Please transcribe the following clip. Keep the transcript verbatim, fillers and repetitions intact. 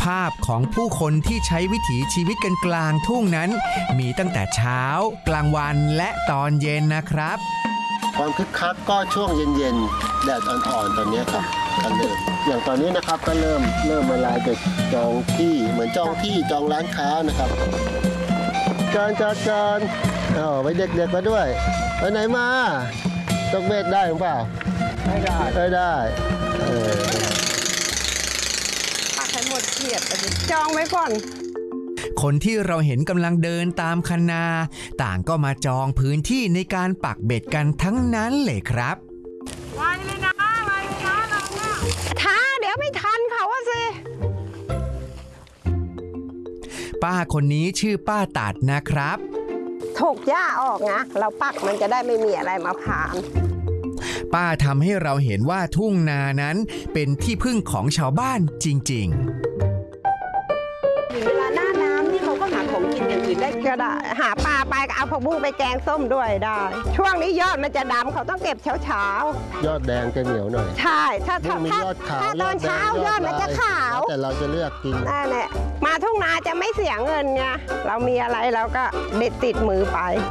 ภาพของผู้คนที่ใช้วิถีชีวิตกันกลางทุ่งนั้นมีตั้งแต่เช้ากลางวันและตอนเย็นนะครับความคึกคักก็ช่วงเย็นๆแดดอ่อนๆตอนนี้ครับกันเริ่มอย่างตอนนี้นะครับก็เริ่มเริ่มเวลาจะจองที่เหมือนจองที่จองร้านค้านะครับจานจานจานอ๋อไปเด็กๆมาด้วยไปไหนมาตกเบ็ดได้หรือเปล่าไม่ได้ไม่ได้เออปักให้หมดเขียดไปจองไว้ก่อนคนที่เราเห็นกำลังเดินตามคันนาต่างก็มาจองพื้นที่ในการปักเบ็ดกันทั้งนั้นเลยครับไวเลยนะไวเลยนะเราเนี่ยช้าเดี๋ยวไม่ทันเขาอะสิป้าคนนี้ชื่อป้าตัดนะครับถูกหญ้าออกนะเราปักมันจะได้ไม่มีอะไรมาผ่านป้าทำให้เราเห็นว่าทุ่งนานั้นเป็นที่พึ่งของชาวบ้านจริงๆเวลาหน้าน้ำนี่เขาก็หาของกินอย่างอื่นได้ก็ได้หาปลาไปก็เอาผักบุ้งไปแกงส้มด้วยได้ช่วงนี้ยอดมันจะดำเขาต้องเก็บเช้าเช้ายอดแดงจะเหนียวหน่อยใช่ถ้าถ้าถ้าถ้าตอนเช้ายอดมันจะขาวแต่เราจะเลือกกินนั่นแหละมาทุ่งนาจะไม่เสียเงินไงเรามีอะไรเราก็เด็ดติดมือไป